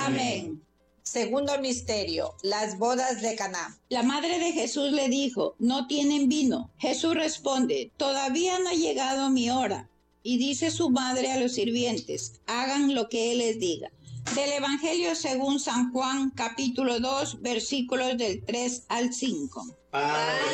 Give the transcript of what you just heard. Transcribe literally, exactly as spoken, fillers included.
Amén. Segundo misterio, las bodas de Caná. La madre de Jesús le dijo, no tienen vino. Jesús responde, todavía no ha llegado mi hora. Y dice su madre a los sirvientes, hagan lo que él les diga. Del Evangelio según San Juan, capítulo dos, versículos del tres al cinco. Padre